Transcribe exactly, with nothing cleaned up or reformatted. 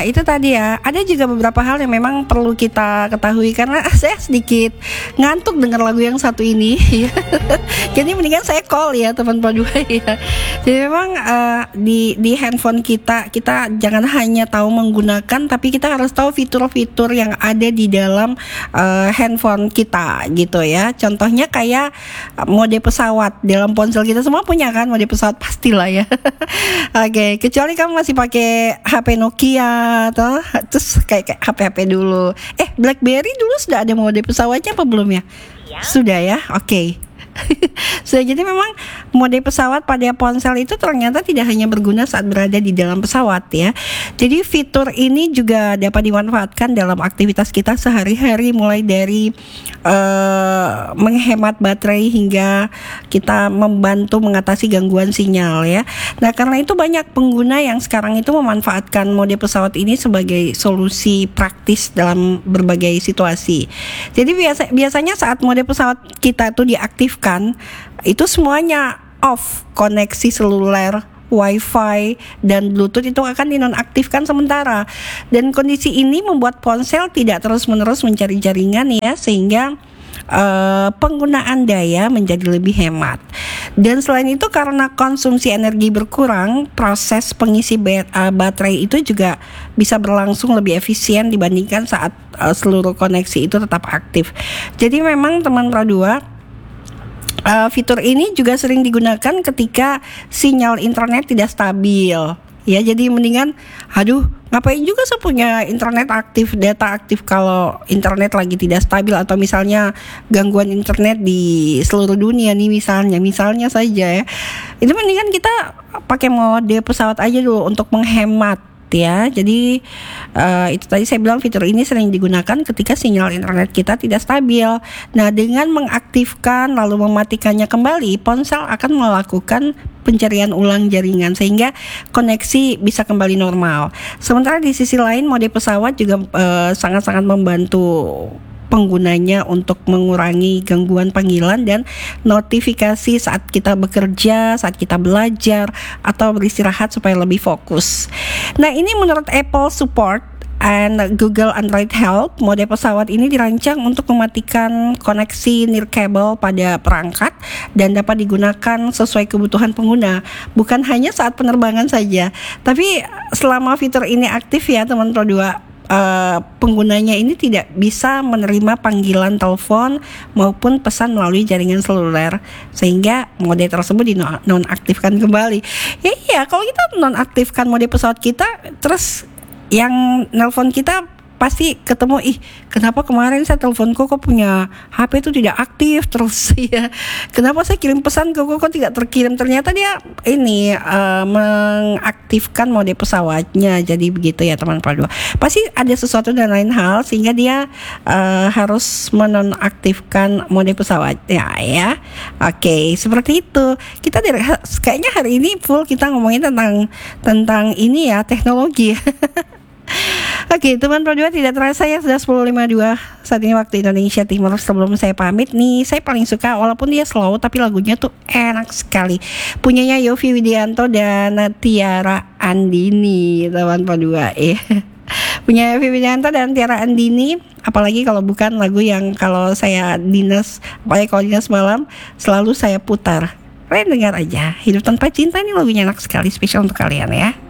itu tadi ya, ada juga beberapa hal yang memang perlu kita ketahui karena saya sedikit ngantuk dengar lagu yang satu ini ya. Jadi mendingan saya call ya teman Padua ya. Jadi memang uh, di di handphone kita kita jangan hanya tahu menggunakan, tapi kita harus tahu fitur-fitur yang ada di dalam uh, handphone kita gitu ya. Contohnya kayak mode pesawat dalam ponsel kita, semua punya kan mode pesawat pastilah ya. Oke, okay, kecuali kamu masih pakai H P Nokia atau terus kayak, kayak H P H P dulu. Eh, BlackBerry dulu sudah ada mode pesawatnya apa belum ya? Ya. Sudah ya, oke. Okay. So, jadi memang mode pesawat pada ponsel itu ternyata tidak hanya berguna saat berada di dalam pesawat ya. Jadi fitur ini juga dapat dimanfaatkan dalam aktivitas kita sehari-hari, mulai dari uh, menghemat baterai hingga kita membantu mengatasi gangguan sinyal ya. Nah, karena itu banyak pengguna yang sekarang itu memanfaatkan mode pesawat ini sebagai solusi praktis dalam berbagai situasi. Jadi biasa biasanya saat mode pesawat kita itu diaktifkan, itu semuanya off, koneksi seluler, wifi, dan bluetooth itu akan dinonaktifkan sementara. Dan kondisi ini membuat ponsel tidak terus-menerus mencari jaringan ya, sehingga uh, penggunaan daya menjadi lebih hemat. Dan selain itu karena konsumsi energi berkurang, proses pengisi bat- uh, baterai itu juga bisa berlangsung lebih efisien dibandingkan saat uh, seluruh koneksi itu tetap aktif. Jadi memang teman Pradua, Uh, fitur ini juga sering digunakan ketika sinyal internet tidak stabil. Ya, jadi mendingan, aduh, ngapain juga saya punya internet aktif, data aktif kalau internet lagi tidak stabil, atau misalnya gangguan internet di seluruh dunia nih misalnya, misalnya saja ya. Itu mendingan kita pakai mode pesawat aja dulu untuk menghemat ya. Jadi uh, itu tadi saya bilang fitur ini sering digunakan ketika sinyal internet kita tidak stabil. Nah, dengan mengaktifkan lalu mematikannya kembali, ponsel akan melakukan pencarian ulang jaringan sehingga koneksi bisa kembali normal. Sementara di sisi lain mode pesawat juga uh, sangat-sangat membantu penggunanya untuk mengurangi gangguan panggilan dan notifikasi saat kita bekerja, saat kita belajar atau beristirahat supaya lebih fokus. Nah, ini menurut Apple Support and Google Android Help, mode pesawat ini dirancang untuk mematikan koneksi nirkabel pada perangkat dan dapat digunakan sesuai kebutuhan pengguna, bukan hanya saat penerbangan saja, tapi selama fitur ini aktif ya teman Pro dua, Uh, penggunanya ini tidak bisa menerima panggilan telepon maupun pesan melalui jaringan seluler, sehingga mode tersebut dinonaktifkan kembali. Ya iya, kalau kita nonaktifkan mode pesawat kita, terus yang nelpon kita pasti ketemu, ih kenapa kemarin saya teleponku kok punya H P itu tidak aktif terus ya, kenapa saya kirim pesan ke kok tidak terkirim, ternyata dia ini uh, mengaktifkan mode pesawatnya. Jadi begitu ya teman Pradua, pasti ada sesuatu dan lain hal sehingga dia uh, harus menonaktifkan mode pesawatnya ya. Oke, seperti itu. Kita dari, kayaknya hari ini full kita ngomongin tentang tentang ini ya, teknologi. Oke, teman Pradua, tidak terasa ya sudah sepuluh lewat lima puluh dua saat ini waktu Indonesia Timur. Sebelum saya pamit nih, saya paling suka walaupun dia slow tapi lagunya tuh enak sekali. Punyanya Yovie Widianto dan Tiara Andini, teman Pradua eh. Punya Yovie Widianto dan Tiara Andini, apalagi kalau bukan lagu yang kalau saya dinas, apalagi kalau dinas malam selalu saya putar. Kalian dengar aja, Hidup Tanpa Cinta, ini lagunya enak sekali, spesial untuk kalian ya.